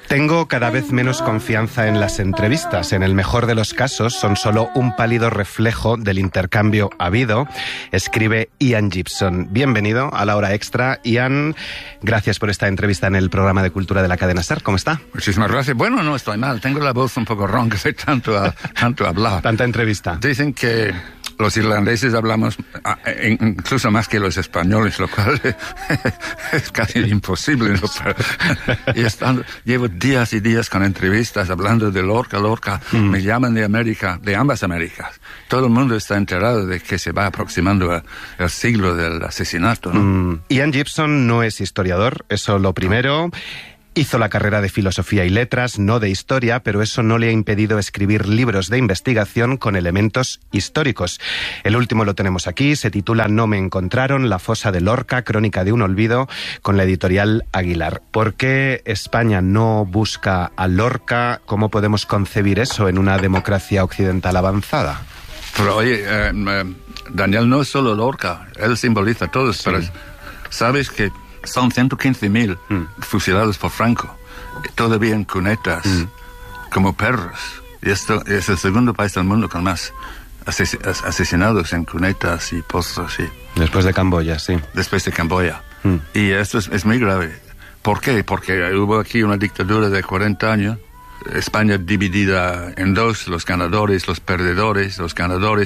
Tengo cada vez menos confianza en las entrevistas. En el mejor de los casos son solo un pálido reflejo del intercambio habido, escribe Ian Gibson. Bienvenido a La Hora Extra. Ian, gracias por esta entrevista en el programa de Cultura de la cadena SER. ¿Cómo está? Muchísimas gracias. Bueno, no estoy mal. Tengo la voz un poco ronca de tanto hablar. Tanta entrevista. Dicen que los irlandeses hablamos incluso más que los españoles, lo cual es casi imposible, ¿no? Llevo días y días con entrevistas hablando de Lorca. Me llaman de América, de ambas Américas. Todo el mundo está enterado de que se va aproximando el siglo del asesinato, ¿no? Ian Gibson no es historiador, eso lo primero. Hizo la carrera de Filosofía y Letras, no de Historia, pero eso no le ha impedido escribir libros de investigación con elementos históricos. El último lo tenemos aquí, se titula No me encontraron, la fosa de Lorca, crónica de un olvido, con la editorial Aguilar. ¿Por qué España no busca a Lorca? ¿Cómo podemos concebir eso en una democracia occidental avanzada? Pero oye, Daniel, no es solo Lorca, él simboliza todo, sí. Pero sabes que son 115.000 fusilados por Franco, todavía en cunetas, como perros. Y esto es el segundo país del mundo con más asesinados en cunetas y pozos. Sí. Después de Camboya, sí. Después de Camboya. Y esto es muy grave. ¿Por qué? Porque hubo aquí una dictadura de 40 años, España dividida en dos, los ganadores, los perdedores. Los ganadores